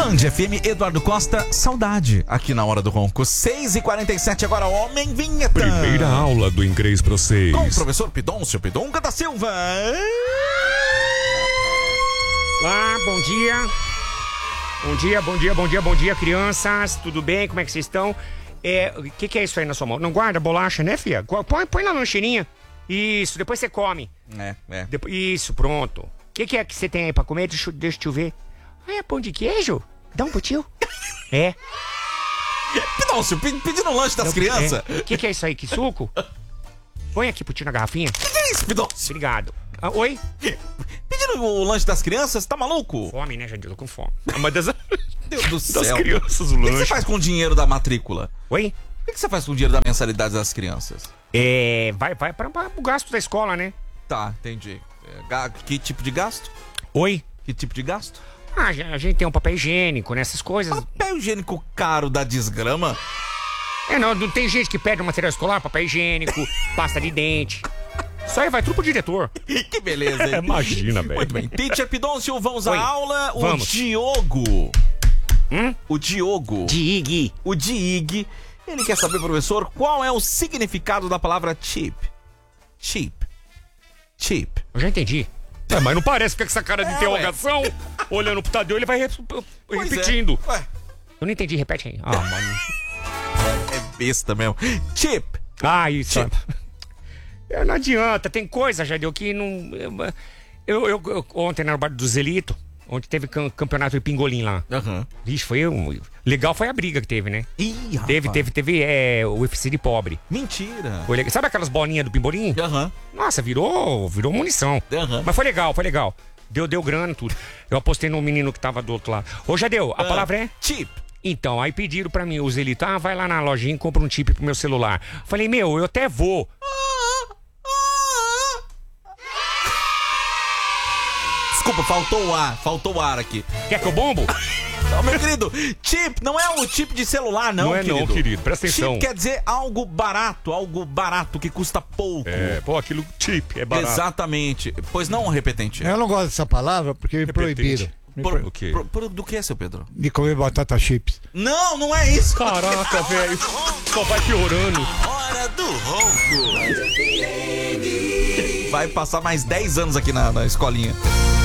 Band FM, Eduardo Costa, saudade aqui na Hora do Ronco. 6h47 agora, homem vinheta. Primeira aula do inglês pra vocês. Com o professor Pidoncio Pidonca da Silva. Olá, bom dia. Bom dia, crianças. Tudo bem? Como é que vocês estão? O que é isso aí na sua mão? Não guarda bolacha, né, filha? Põe na lancheirinha. Isso, depois você come. Isso, pronto. O que é que você tem aí pra comer? Deixa eu ver. É pão de queijo? Dá um pro tio. Pidoncio, pedindo um lanche das crianças. O que é isso aí? Que suco? Põe aqui pro tio na garrafinha. Que é isso, Pidoncio? Obrigado. Oi? Pedindo o lanche das crianças? Tá maluco? Fome, né, Jandir? Tô com fome. Mas Deus do céu. das crianças, o O que lanche. você faz com o dinheiro da matrícula? Oi? O que você faz com o dinheiro da mensalidade das crianças? Vai para o gasto da escola, né? Tá, entendi. Que tipo de gasto? Oi? Que tipo de gasto? A gente tem um papel higiênico, né? Essas coisas. Papel higiênico caro da desgrama? Não tem gente que pede um material escolar, papel higiênico, pasta de dente. Isso aí vai tudo pro diretor. Que beleza, hein? Imagina, velho. Muito bem. Teacher Pidoncio, vamos à aula. Vamos. O Diogo. O Diogo. Diig. O Diig. Ele quer saber, professor, qual é o significado da palavra cheap? Cheap. Cheap. Eu já entendi. Mas não parece ficar com essa cara de interrogação. Olhando pro Tadeu, ele vai repetindo. Ué. Eu não entendi, repete aí. Mano. É besta mesmo. Cheap. Isso. Cheap. Não adianta, tem coisa, Jadeu, que não... Eu ontem na bar do Zelito, onde teve campeonato de pingolim lá. Vixe, legal foi a briga que teve, né? Ih, Teve o UFC de pobre. Mentira. Sabe aquelas bolinhas do pimbolim? Nossa, virou munição. Mas foi legal. Deu grana, tudo. Eu apostei no menino que tava do outro lado. Ô, Jadeu, a palavra é? Chip. Então, aí pediram pra mim, os Zelito, vai lá na lojinha e compra um chip pro meu celular. Falei, eu até vou. Desculpa, faltou o ar aqui. Quer que eu bombo? Não, meu querido, chip não é o tipo de celular, não, querido. Não, querido, presta atenção. Chip quer dizer algo barato, que custa pouco. Aquilo chip é barato. Exatamente. Pois não, repetente. Eu não gosto dessa palavra porque me proibiram. O quê? Do que, seu Pedro? De comer batata chips. Não é isso. Caraca, velho. Só vai piorando. Hora do Ronco. Vai passar mais 10 anos aqui na escolinha.